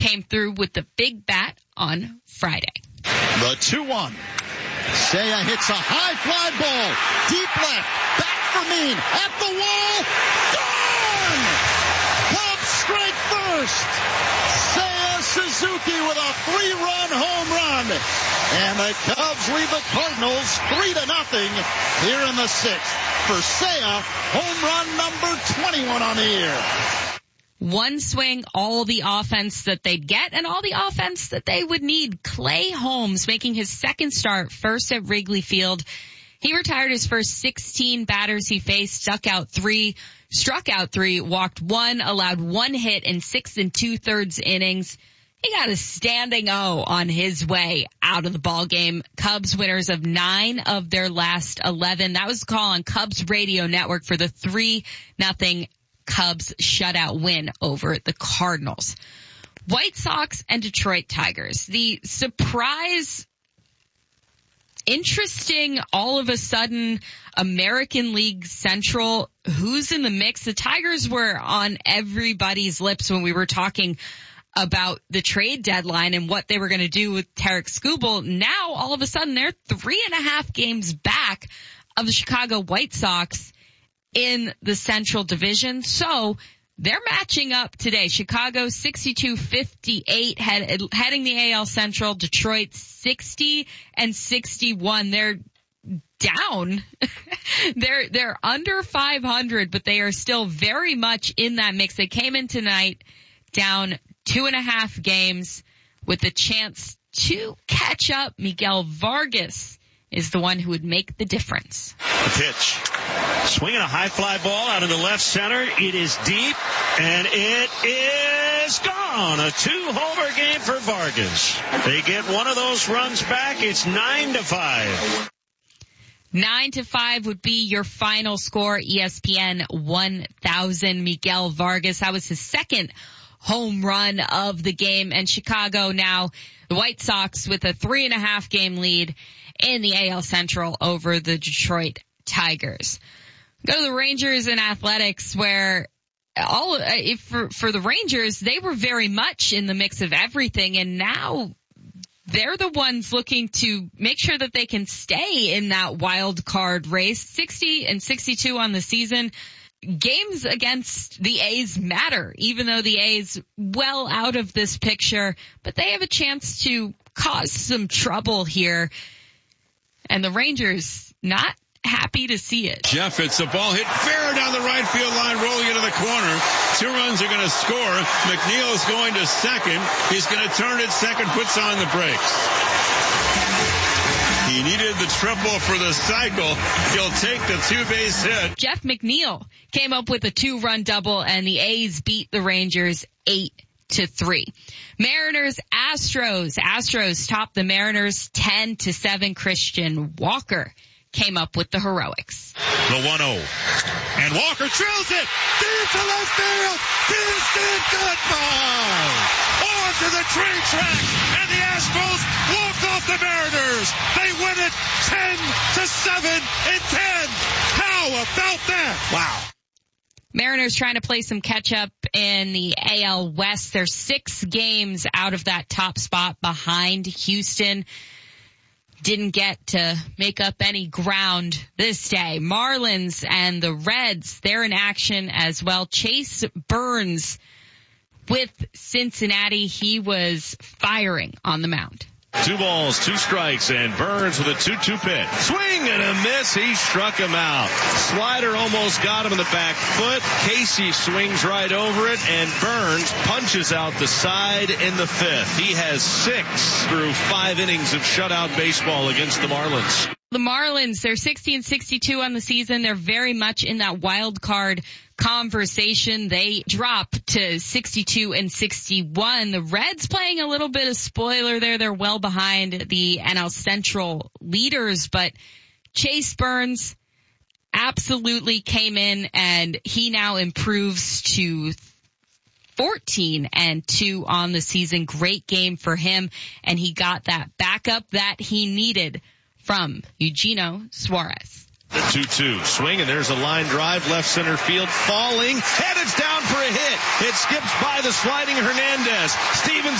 came through with the big bat on Friday. The 2-1. Seiya hits a high fly ball. Deep left. Back for Mean. At the wall. Gone! Cubs strike first. Seiya Suzuki with a 3-run home run. And the Cubs lead the Cardinals 3-0 here in the 6th. For Seiya, home run number 21 on the year. One swing, all the offense that they'd get and all the offense that they would need. Clay Holmes making his second start, first at Wrigley Field. He retired his first 16 batters he faced, struck out 3, walked 1, allowed 1 hit in 6 2/3 innings. He got a standing O on his way out of the ballgame. Cubs winners of 9 of their last 11. That was the call on Cubs Radio Network for the 3-0 Cubs shutout win over the Cardinals. White Sox and Detroit Tigers. The surprise, interesting, all of a sudden, American League Central, who's in the mix? The Tigers were on everybody's lips when we were talking about the trade deadline and what they were going to do with Tarik Skubal. Now, all of a sudden, they're 3.5 games back of the Chicago White Sox in the Central Division. So they're matching up today. Chicago 62-58 heading the AL Central. Detroit 60-61. They're down. They're under 500, but they are still very much in that mix. They came in tonight down 2.5 games with a chance to catch up. Miguel Vargas is the one who would make the difference. The pitch. Swinging a high fly ball out in the left center. It is deep, and it is gone. A 2-homer game for Vargas. They get one of those runs back. It's 9-5. 9-5 would be your final score. ESPN 1000. Miguel Vargas. That was his second home run of the game. And Chicago now, the White Sox with a 3.5 game lead in the AL Central over the Detroit Tigers. Go to the Rangers and Athletics, where for the Rangers, they were very much in the mix of everything, and now they're the ones looking to make sure that they can stay in that wild card race. 60-62 on the season. Games against the A's matter, even though the A's well out of this picture, but they have a chance to cause some trouble here. And the Rangers not happy to see it. Jeff, it's a ball hit fair down the right field line, rolling into the corner. 2 runs are going to score. McNeil is going to second. He's going to turn at second, puts on the brakes. He needed the triple for the cycle. He'll take the 2-base hit. Jeff McNeil came up with a 2-run double, and the A's beat the Rangers 8-3. Mariners, Astros. Astros topped the Mariners 10-7. Christian Walker came up with the heroics. The 1-0. And Walker drills it deep to left field. Distant goodbye. On to the train track. And the Astros walk off the Mariners. They win it 10-7 in 10. How about that? Wow. Mariners trying to play some catch-up in the AL West. They're 6 games out of that top spot behind Houston. Didn't get to make up any ground this day. Marlins and the Reds, they're in action as well. Chase Burns with Cincinnati. He was firing on the mound. 2 balls, 2 strikes, and Burns with a 2-2 pitch. Swing and a miss. He struck him out. Slider almost got him in the back foot. Casey swings right over it, and Burns punches out the side in the 5th. He has 6 through 5 innings of shutout baseball against the Marlins. The Marlins, they're 60-62 on the season. They're very much in that wild card conversation. They drop to 62-61. The Reds playing a little bit of spoiler there. They're well behind the NL Central leaders, but Chase Burns absolutely came in, and he now improves to 14-2 on the season. Great game for him, and he got that backup that he needed from Eugenio Suarez. The 2-2 swing, and there's a line drive, left center field, falling, and it's down for a hit. It skips by the sliding Hernandez. Stevens